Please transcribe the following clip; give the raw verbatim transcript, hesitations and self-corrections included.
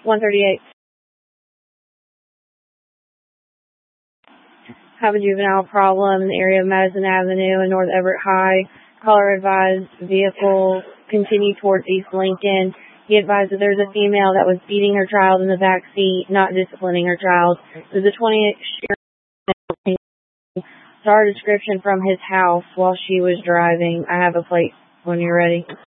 one thirty-eight. Have a juvenile problem in the area of Madison Avenue and North Everett High. Caller advised vehicle continue towards East Lincoln. He advised that there's a female that was beating her child in the back seat, not disciplining her child. There's a twenty-eight saw a description from his house while she was driving. I have a plate when you're ready.